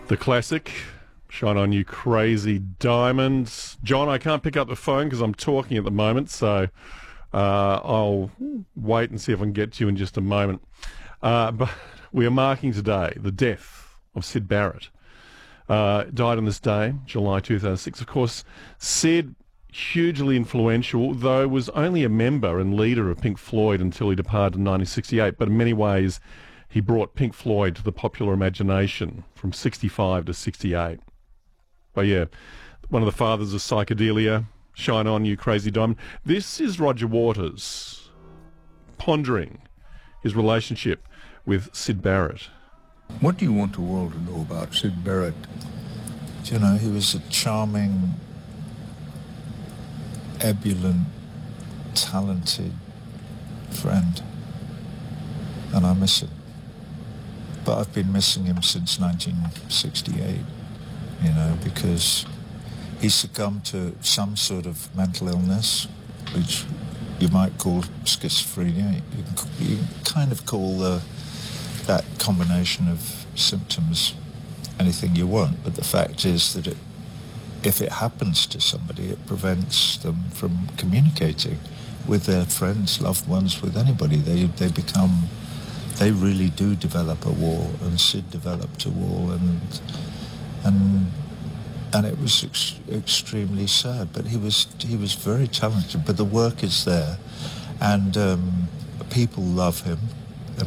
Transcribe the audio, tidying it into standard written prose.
The classic, Shine On You Crazy Diamonds. John, I can't pick up the phone because I'm talking at the moment, so I'll wait and see if I can get to you in just a moment. But we are marking today the death of Syd Barrett. Died on this day, July 2006. Of course, Syd, hugely influential, though was only a member and leader of Pink Floyd until he departed in 1968, but in many ways he brought Pink Floyd to the popular imagination from 65 to 68. But yeah, one of the fathers of psychedelia, Shine On You Crazy Diamond. This is Roger Waters pondering his relationship with Syd Barrett. What do you want the world to know about Syd Barrett? You know, he was a charming, ebullient, talented friend, and I miss him. But I've been missing him since 1968, you know, because he succumbed to some sort of mental illness, which you might call schizophrenia. You can kind of call that combination of symptoms anything you want, but the fact is that if it happens to somebody, it prevents them from communicating with their friends, loved ones, with anybody. They really do develop a wall, and Syd developed a wall, and it was extremely sad. But he was very talented. But the work is there, and people love him.